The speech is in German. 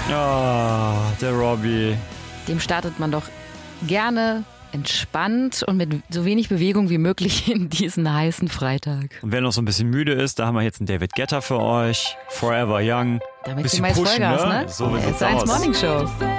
Der Robbie. Dem startet man doch gerne entspannt und mit so wenig Bewegung wie möglich in diesen heißen Freitag. Und wer noch so ein bisschen müde ist, da haben wir jetzt einen David Guetta für euch. Forever Young. Damit Bisschen die meist pushen, Vollgas, ne? ne? So sieht's Science aus. Morning Show.